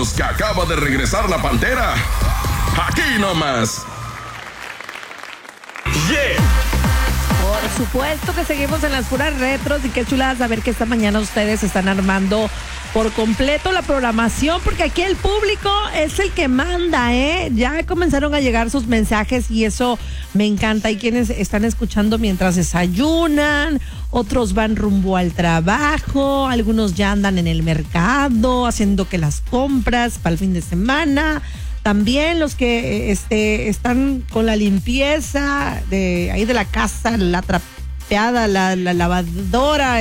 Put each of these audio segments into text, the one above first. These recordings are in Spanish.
retros que acaba de regresar la Pantera. Aquí nomás. Yeah. Por supuesto que seguimos en las puras retros y qué chulada saber que esta mañana ustedes están armando por completo la programación, porque aquí el público es el que manda, ¿eh? Ya comenzaron a llegar sus mensajes y eso me encanta. Hay quienes están escuchando mientras desayunan, otros van rumbo al trabajo, algunos ya andan en el mercado haciendo que las compras para el fin de semana. También los que están con la limpieza de ahí de la casa, la trapeada, la lavadora,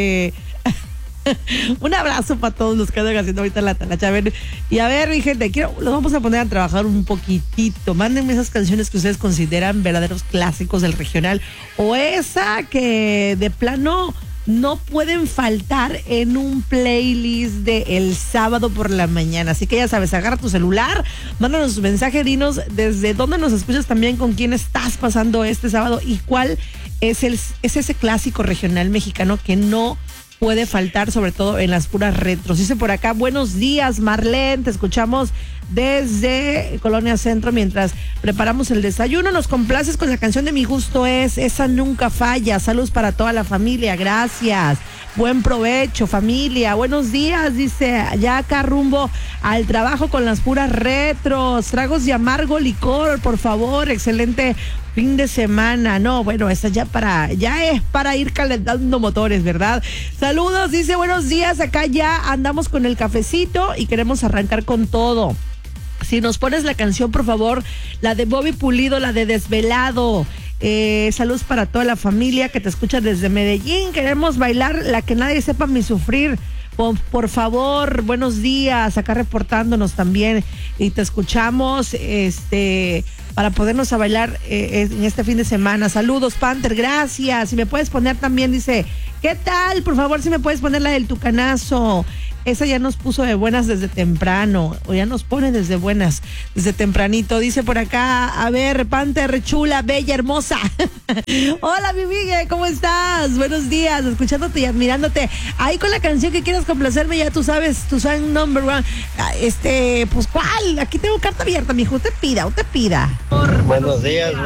un abrazo para todos los que andan haciendo ahorita la talacha. Y a ver, mi gente, los vamos a poner a trabajar un poquitito. Mándenme esas canciones que ustedes consideran verdaderos clásicos del regional, o esa que de plano no pueden faltar en un playlist de el sábado por la mañana. Así que ya sabes, agarra tu celular, mándanos un mensaje, dinos desde dónde nos escuchas, también con quién estás pasando este sábado y cuál es ese clásico regional mexicano que no puede faltar, sobre todo en las puras retros. Dice por acá, buenos días, Marlene, te escuchamos desde Colonia Centro mientras preparamos el desayuno. Nos complaces con la canción de Mi Gusto Es, esa nunca falla. Saludos para toda la familia, gracias. Buen provecho, familia. Buenos días, dice, ya acá rumbo al trabajo con las puras retros. Tragos de amargo licor, por favor. Excelente fin de semana. No, bueno, esa ya es para ir calentando motores, ¿verdad? Saludos, dice, buenos días. Acá ya andamos con el cafecito y queremos arrancar con todo. Si nos pones la canción, por favor, la de Bobby Pulido, la de Desvelado. Saludos para toda la familia que te escucha desde Medellín. Queremos bailar la que nadie sepa mi sufrir. Por favor, buenos días, acá reportándonos también y te escuchamos para podernos a bailar en este fin de semana. Saludos, Panther, gracias. Si me puedes poner también, dice, ¿qué tal? Por favor, si me puedes poner la del Tucanazo. Esa ya nos puso de buenas desde temprano, o ya nos pone desde buenas desde tempranito. Dice por acá, a ver, Panther, chula, bella, hermosa. Hola, mi Migue, ¿cómo estás? Buenos días, escuchándote y admirándote. Ahí con la canción que quieras complacerme, ya tú sabes, tu song number one. Pues, ¿cuál? Aquí tengo carta abierta, mijo, usted pida. Buenos días.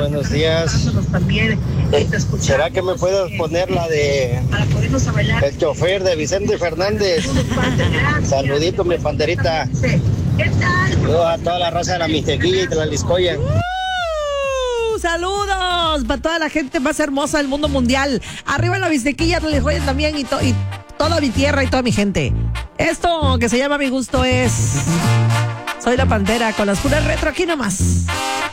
¿Será que me puedes poner la de El Chofer de Vicente Fernández? Saludito, mi panderita. Saludos a toda la raza de la Mixtequilla y de la Liscoya. Saludos para toda la gente más hermosa del mundo mundial. Arriba en la Mixtequilla, la Liscoya también y toda mi tierra y toda mi gente. Esto que se llama Mi Gusto Es. Soy la Pantera con las puras retro aquí nomás.